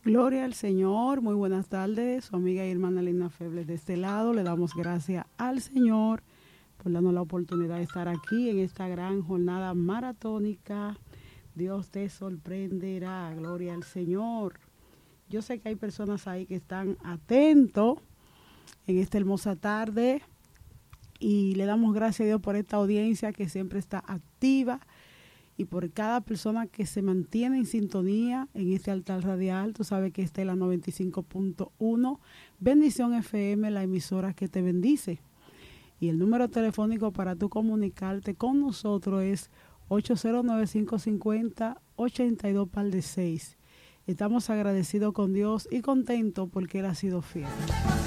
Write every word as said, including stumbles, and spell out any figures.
Gloria al Señor, muy buenas tardes, su amiga y hermana Lina Febles de este lado. Le damos gracias al Señor por darnos la oportunidad de estar aquí en esta gran jornada maratónica. Dios te sorprenderá, gloria al Señor. Yo sé que hay personas ahí que están atentos en esta hermosa tarde y le damos gracias a Dios por esta audiencia que siempre está activa y por cada persona que se mantiene en sintonía en este altar radial. Tú sabes que esta es la noventa y cinco punto uno, Bendición F M, la emisora que te bendice. Y el número telefónico para tú comunicarte con nosotros es ocho cero nueve, cinco cinco cero, ocho dos par de seis. Estamos agradecidos con Dios y contentos porque Él ha sido fiel.